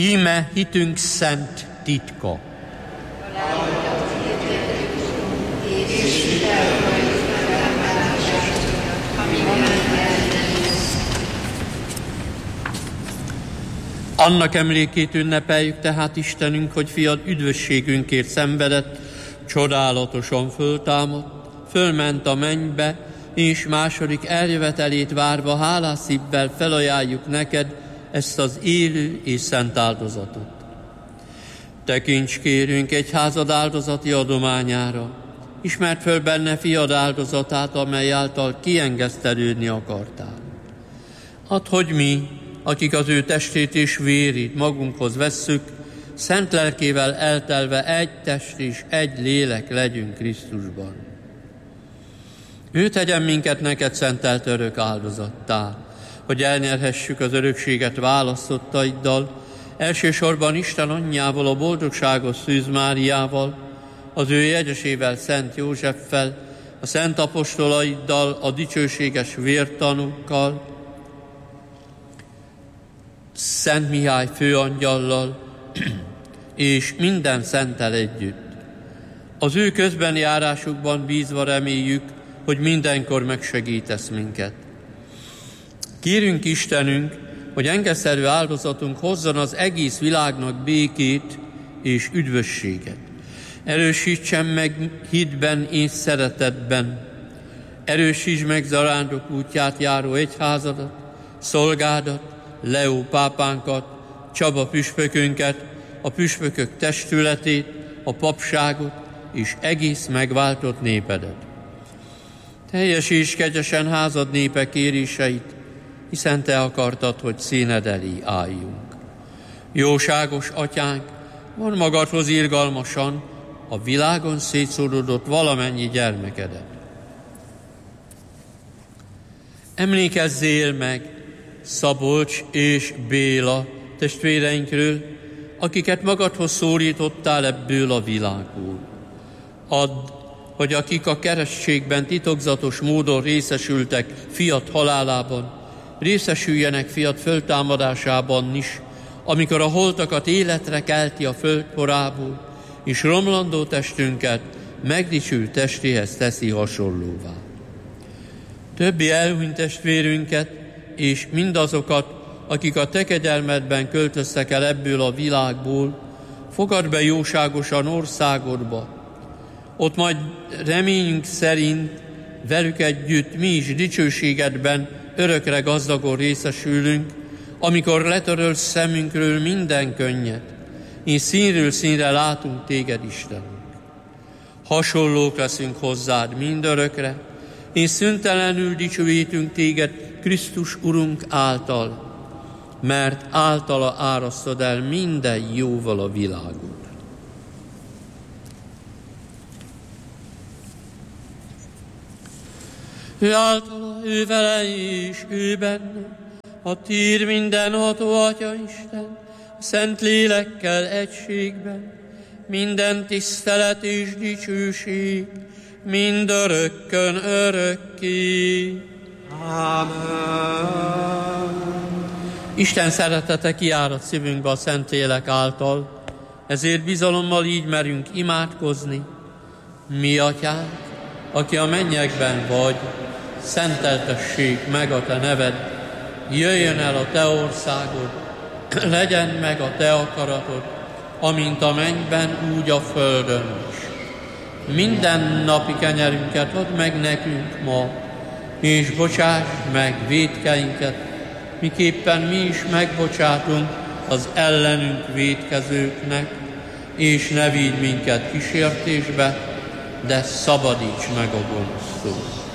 Íme hitünk szent titka. Annak emlékét ünnepeljük tehát Istenünk, hogy fiad üdvösségünkért szenvedett, csodálatosan föltámadt, fölment a mennybe, és második eljövetelét várva hálás szívvel felajánljuk neked ezt az élő és szent áldozatot. Tekints kérünk egyházad áldozati adományára, ismert föl benne fiad áldozatát, amely által kiengesztelődni akartál. Add, hogy mi, akik az ő testét és vérét magunkhoz vesszük, szent lelkével eltelve egy test és egy lélek legyünk Krisztusban. Ő tegyen minket neked szentelt örök áldozattá, hogy elnyerhessük az örökséget választottaiddal, elsősorban Isten anyjával, a boldogságos Szűz Máriával, az ő jegyesével, Szent Józseffel, a szent apostolaiddal, a dicsőséges vértanúkkal, Szent Mihály főangyallal és minden szenttel együtt. Az ő közben járásukban bízva reméljük, hogy mindenkor megsegítesz minket. Kérünk Istenünk, hogy engeszerű áldozatunk hozzon az egész világnak békét és üdvösséget. Erősítsen meg hitben és szeretetben. Erősítsd meg zarándok útját járó egyházadat, szolgádat, Leó pápánkat, Csaba püspökünket, a püspökök testületét, a papságot és egész megváltott népedet. Teljesíts kegyesen házad népe kéréseit, hiszen te akartad, hogy színed elé álljunk. Jóságos atyánk, mondd magadhoz irgalmasan a világon szétszórodott valamennyi gyermekedet. Emlékezzél meg Szabolcs és Béla testvéreinkről, akiket magadhoz szólítottál ebből a világból. Add, hogy akik a keresztségben titokzatos módon részesültek fiat halálában, részesüljenek fiat föltámadásában is, amikor a holtakat életre kelti a földporából, és romlandó testünket megdicsült testéhez teszi hasonlóvá. Többi elhunyt testvérünket, és mindazokat, akik a te kegyelmedben költöztek el ebből a világból, fogadd be jóságosan országodba. Ott majd reményünk szerint velük együtt mi is dicsőségedben örökre gazdagon részesülünk, amikor letörölsz szemünkről minden könnyet, és színről színre látunk téged, Istenünk. Hasonlók leszünk hozzád mindörökre, és szüntelenül dicsőítünk téged Krisztus Urunk által, mert általa árasztod el minden jóval a világot. Ő általa, ő vele és ő benne, a tír mindenható Atya Isten, a Szent Lélekkel egységben, minden tisztelet és dicsőség, mindörökkön örökké. Amen. Isten szeretete kiárad szívünkbe a Szentlélek által, ezért bizalommal így merünk imádkozni. Mi, Atyánk, aki a mennyekben vagy, szenteltessék meg a te neved, jöjjön el a te országod, legyen meg a te akaratod, amint a mennyben, úgy a földön is. Minden napi kenyerünket add meg nekünk ma, és bocsáss meg vétkeinket, miképpen mi is megbocsátunk az ellenünk vétkezőknek, és ne vigy minket kísértésbe, de szabadíts meg a gonosztól.